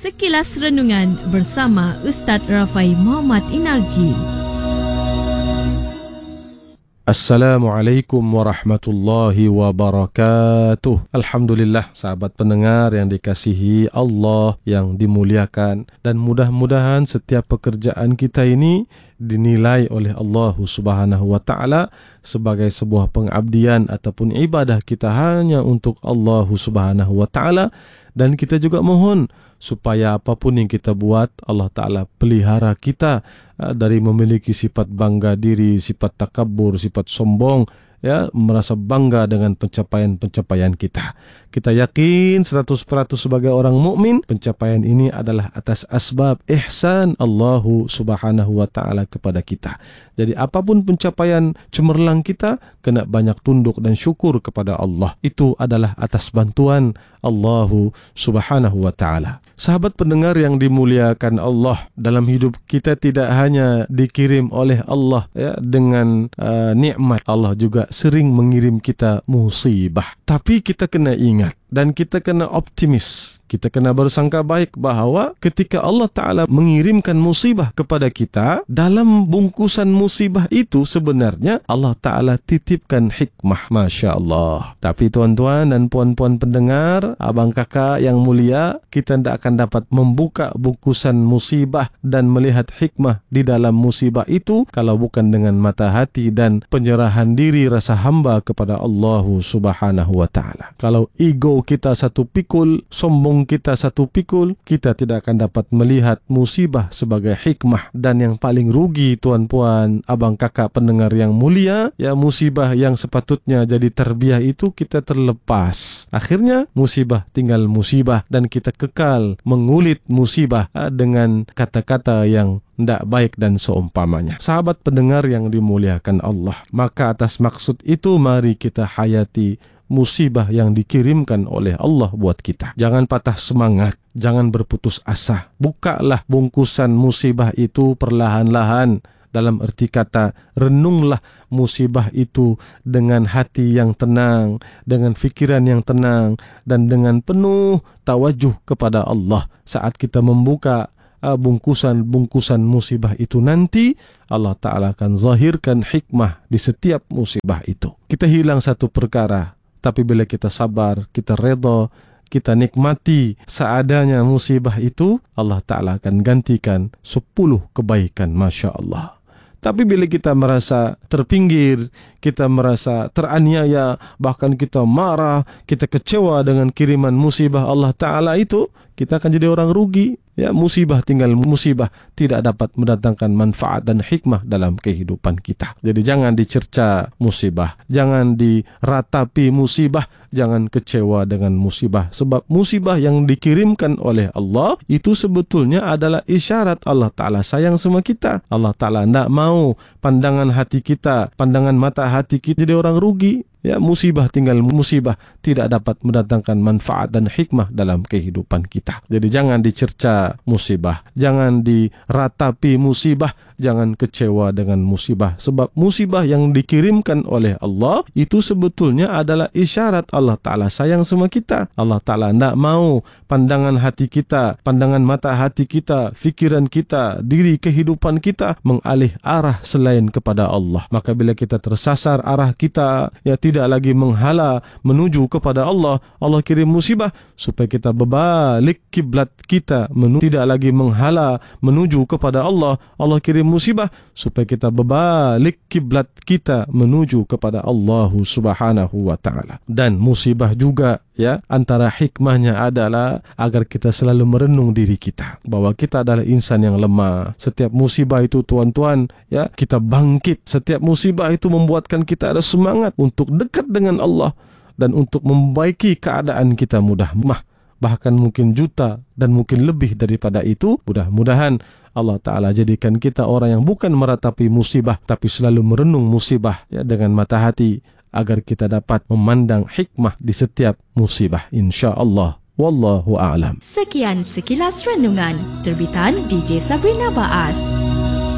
Sekilas Renungan bersama Ustaz Rafai Muhammad Inarji. Assalamualaikum warahmatullahi wabarakatuh. Alhamdulillah, sahabat pendengar yang dikasihi Allah, yang dimuliakan, dan mudah-mudahan setiap pekerjaan kita ini dinilai oleh Allah Subhanahu wa taala sebagai sebuah pengabdian ataupun ibadah kita hanya untuk Allah Subhanahu wa taala, dan kita juga mohon supaya apapun yang kita buat, Allah Ta'ala pelihara kita dari memiliki sifat bangga diri, sifat takabur, sifat sombong, ya, merasa bangga dengan pencapaian-pencapaian kita. Kita yakin 100% sebagai orang mukmin, pencapaian ini adalah atas asbab ihsan Allah Subhanahu wa taala kepada kita. Jadi apapun pencapaian cemerlang kita, kena banyak tunduk dan syukur kepada Allah. Itu adalah atas bantuan Allah Subhanahu wa taala. Sahabat pendengar yang dimuliakan Allah, dalam hidup kita tidak hanya dikirim oleh Allah, ya, dengan nikmat. Allah juga sering mengirim kita musibah. Tapi kita kena ingat dan kita kena optimis. Kita kena bersangka baik bahawa ketika Allah Ta'ala mengirimkan musibah kepada kita, dalam bungkusan musibah itu sebenarnya Allah Ta'ala titipkan hikmah. Masya Allah. Tapi tuan-tuan dan puan-puan pendengar, abang kakak yang mulia, kita tidak akan dapat membuka bungkusan musibah dan melihat hikmah di dalam musibah itu kalau bukan dengan mata hati dan penyerahan diri rasa hamba kepada Allah Subhanahu wa Ta'ala. Kalau ego kita satu pikul, sombong kita satu pikul, kita tidak akan dapat melihat musibah sebagai hikmah. Dan yang paling rugi, tuan-puan, abang kakak pendengar yang mulia, ya, musibah yang sepatutnya jadi tarbiyah itu kita terlepas. Akhirnya musibah tinggal musibah dan kita kekal mengulit musibah dengan kata-kata yang tidak baik dan seumpamanya. Sahabat pendengar yang dimuliakan Allah, maka atas maksud itu mari kita hayati musibah yang dikirimkan oleh Allah buat kita. Jangan patah semangat, jangan berputus asa. Bukalah bungkusan musibah itu perlahan-lahan. Dalam erti kata, renunglah musibah itu dengan hati yang tenang, dengan fikiran yang tenang, dan dengan penuh tawajuh kepada Allah. Saat kita membuka bungkusan musibah itu nanti, Allah Ta'ala akan zahirkan hikmah di setiap musibah itu. Kita hilang satu perkara, tapi bila kita sabar, kita redha, kita nikmati seadanya musibah itu, Allah Ta'ala akan gantikan 10 kebaikan. Masya Allah. Tapi bila kita merasa terpinggir, kita merasa teraniaya, bahkan kita marah, kita kecewa dengan kiriman musibah Allah Ta'ala itu, kita akan jadi orang rugi. Ya, musibah tinggal musibah, tidak dapat mendatangkan manfaat dan hikmah dalam kehidupan kita. Jadi jangan dicerca musibah, jangan diratapi musibah, jangan kecewa dengan musibah. Sebab musibah yang dikirimkan oleh Allah itu sebetulnya adalah isyarat Allah Ta'ala sayang sama kita. Allah Ta'ala tidak mau pandangan hati kita, pandangan mata hati kita jadi orang rugi. Ya, musibah tinggal musibah, tidak dapat mendatangkan manfaat dan hikmah dalam kehidupan kita. Jadi jangan dicerca musibah, jangan diratapi musibah, jangan kecewa dengan musibah. Sebab musibah yang dikirimkan oleh Allah itu sebetulnya adalah isyarat Allah Ta'ala sayang sama kita. Allah Ta'ala tidak mau pandangan hati kita, pandangan mata hati kita, fikiran kita, diri kehidupan kita mengalih arah selain kepada Allah. Maka bila kita tersasar arah kita, ya, tidak lagi menghala menuju kepada Allah, Allah kirim musibah supaya kita berbalik kiblat kita, tidak lagi menghala menuju kepada Allah, Allah kirim musibah supaya kita berbalik kiblat kita menuju kepada Allah Subhanahu wa Ta'ala. Dan musibah juga, ya, antara hikmahnya adalah agar kita selalu merenung diri kita, bahwa kita adalah insan yang lemah. Setiap musibah itu, tuan-tuan, ya, kita bangkit. Setiap musibah itu membuatkan kita ada semangat untuk dekat dengan Allah dan untuk membaiki keadaan kita mudah. Bahkan mungkin juta dan mungkin lebih daripada itu. Mudah-mudahan Allah Ta'ala jadikan kita orang yang bukan meratapi musibah, tapi selalu merenung musibah, ya, dengan mata hati, agar kita dapat memandang hikmah di setiap musibah, insya-Allah. Wallahu a'lam. Sekian sekilas renungan terbitan DJ Sabrina Baas.